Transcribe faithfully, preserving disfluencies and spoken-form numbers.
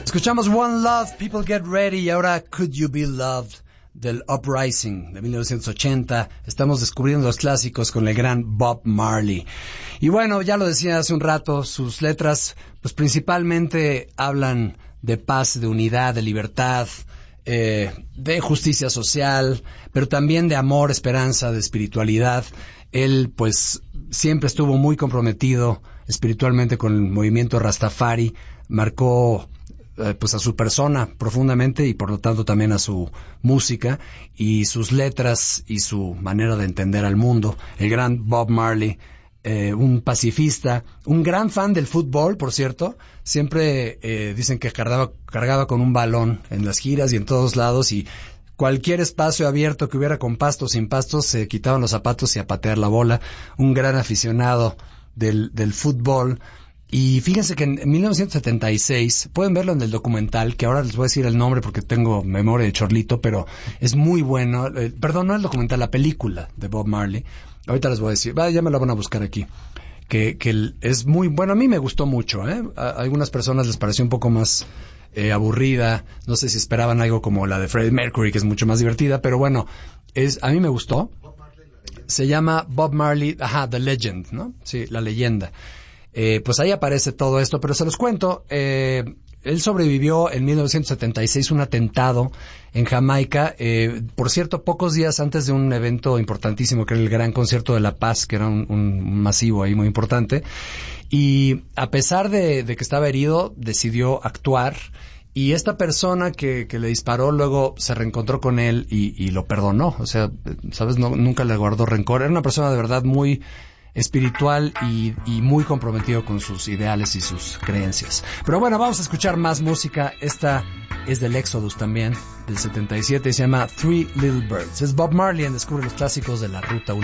Escuchamos One Love, People Get Ready, y ahora Could You Be Loved, del Uprising de mil novecientos ochenta. Estamos descubriendo los clásicos con el gran Bob Marley. Y bueno, ya lo decía hace un rato, sus letras pues principalmente hablan de paz, de unidad, de libertad, eh, de justicia social, pero también de amor, esperanza, de espiritualidad. Él pues siempre estuvo muy comprometido espiritualmente con el movimiento Rastafari, marcó eh, pues a su persona profundamente y por lo tanto también a su música y sus letras y su manera de entender al mundo. El gran Bob Marley, eh, un pacifista, un gran fan del fútbol, por cierto. Siempre eh, dicen que cargaba, cargaba con un balón en las giras y en todos lados, y cualquier espacio abierto que hubiera con pastos, sin pastos, se quitaban los zapatos y a patear la bola. Un gran aficionado del, del fútbol. Y fíjense que en mil novecientos setenta y seis, pueden verlo en el documental, que ahora les voy a decir el nombre porque tengo memoria de chorlito, pero es muy bueno. Eh, perdón, no el documental, la película de Bob Marley. Ahorita les voy a decir, va, ya me la van a buscar aquí. Que, que el, es muy bueno, a mí me gustó mucho, ¿eh? A, a algunas personas les pareció un poco más eh, aburrida, no sé si esperaban algo como la de Freddie Mercury, que es mucho más divertida, pero bueno, es, a mí me gustó. Se llama Bob Marley, ajá, The Legend, ¿no? Sí, la leyenda. Eh, pues ahí aparece todo esto, pero se los cuento. Eh, él sobrevivió en mil novecientos setenta y seis un atentado en Jamaica, eh, por cierto, pocos días antes de un evento importantísimo que era el Gran Concierto de la Paz, que era un, un masivo ahí muy importante. Y a pesar de, de que estaba herido, decidió actuar. Y esta persona que, que le disparó luego se reencontró con él y, y lo perdonó. O sea, ¿sabes? No, nunca le guardó rencor. Era una persona de verdad muy espiritual y, y muy comprometido con sus ideales y sus creencias. Pero bueno, vamos a escuchar más música. Esta es del Exodus también, del setenta y siete, y se llama Three Little Birds. Es Bob Marley en Descubre los Clásicos de la Ruta